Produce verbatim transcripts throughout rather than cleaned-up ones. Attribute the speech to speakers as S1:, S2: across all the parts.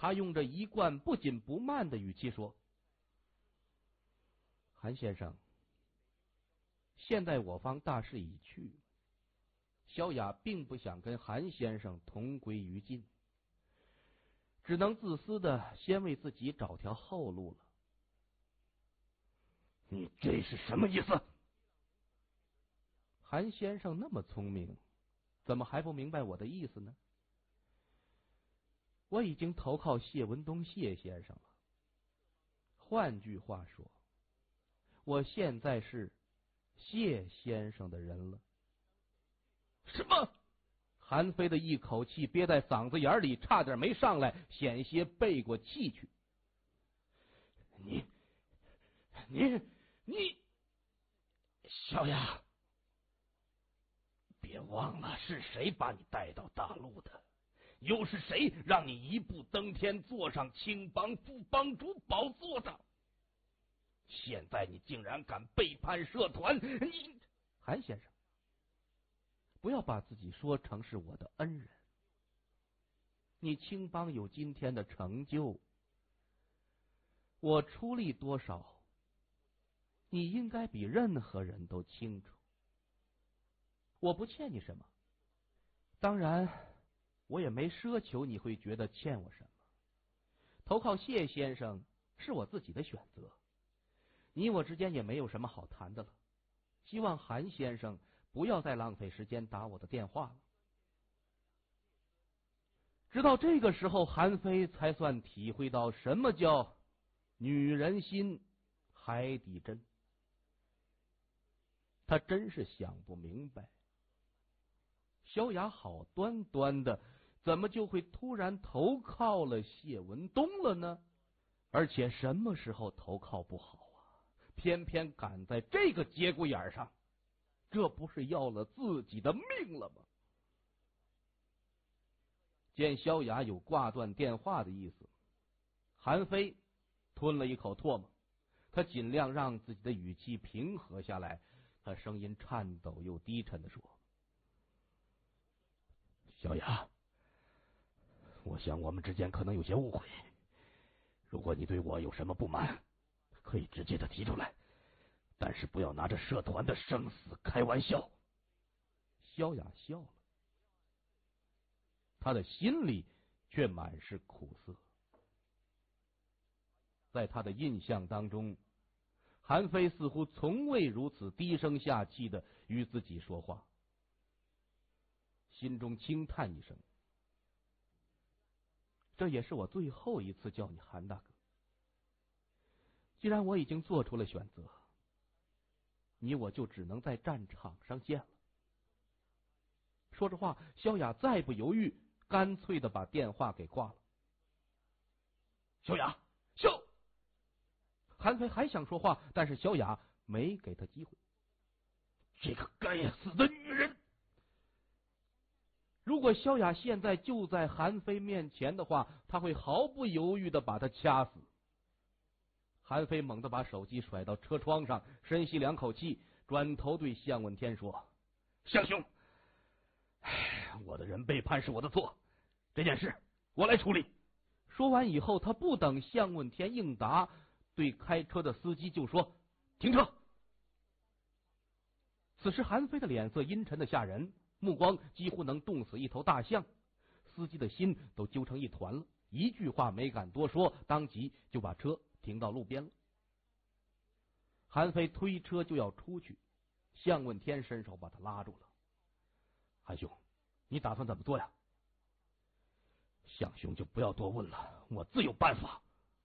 S1: 他用着一贯不紧不慢的语气说：“韩先生，现在我方大势已去，萧雅并不想跟韩先生同归于尽，只能自私的先为自己找条后路了。”
S2: 你这是什么意思？
S1: 韩先生那么聪明，怎么还不明白我的意思呢？我已经投靠谢文东谢先生了。换句话说，我现在是谢先生的人了。
S2: 什么？
S1: 韩飞的一口气憋在嗓子眼里，差点没上来，险些背过气去。
S2: 你，你，你，小雅，别忘了是谁把你带到大陆的，又是谁让你一步登天，坐上青帮副帮主宝座的？现在你竟然敢背叛社团！你，
S1: 韩先生，不要把自己说成是我的恩人。你青帮有今天的成就，我出力多少，你应该比任何人都清楚。我不欠你什么，当然我也没奢求你会觉得欠我什么。投靠谢先生是我自己的选择，你我之间也没有什么好谈的了。希望韩先生不要再浪费时间打我的电话了。直到这个时候，韩飞才算体会到什么叫女人心海底针。他真是想不明白，萧雅好端端的，怎么就会突然投靠了谢文东了呢？而且什么时候投靠不好啊，偏偏赶在这个节骨眼上，这不是要了自己的命了吗？见萧雅有挂断电话的意思，韩飞吞了一口唾沫，他尽量让自己的语气平和下来，他声音颤抖又低沉的说：“
S2: 小雅，我想我们之间可能有些误会，如果你对我有什么不满，可以直接的提出来，但是不要拿着社团的生死开玩笑。”
S1: 萧雅笑了，他的心里却满是苦涩。在他的印象当中，韩飞似乎从未如此低声下气的与自己说话，心中轻叹一声：“这也是我最后一次叫你韩大哥。既然我已经做出了选择，你我就只能在战场上见了。”说着话，萧雅再不犹豫，干脆的把电话给挂了。
S2: 萧雅，萧
S1: 韩飞还想说话，但是萧雅没给他机会。
S2: 这个该死的女人！
S1: 如果萧雅现在就在韩飞面前的话，他会毫不犹豫的把他掐死。韩飞猛地把手机甩到车窗上，深吸两口气，转头对向问天说：“
S2: 向兄，我的人背叛是我的错，这件事我来处理。”
S1: 说完以后，他不等向问天应答，对开车的司机就说：“停车！”此时韩飞的脸色阴沉的吓人，目光几乎能冻死一头大象，司机的心都揪成一团了，一句话没敢多说，当即就把车停到路边了。韩飞推车就要出去，向问天伸手把他拉住了：“韩兄，你打算怎么做呀？”“
S2: 向兄就不要多问了，我自有办法。”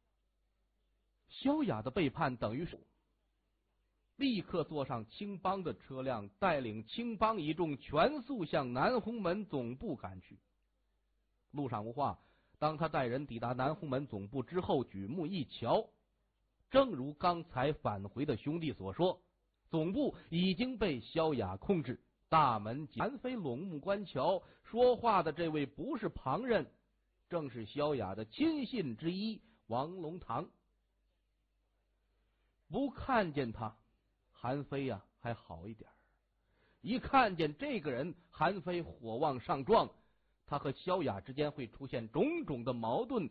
S1: 萧雅的背叛等于是立刻坐上青帮的车辆，带领青帮一众全速向南红门总部赶去。路上无话，当他带人抵达南红门总部之后，举目一瞧，正如刚才返回的兄弟所说，总部已经被萧雅控制，大门韩飞拢目观瞧，说话的这位不是旁人，正是萧雅的亲信之一王龙堂。不看见他，韩飞呀、啊、还好一点，一看见这个人，韩飞火往上撞，他和萧雅之间会出现种种的矛盾。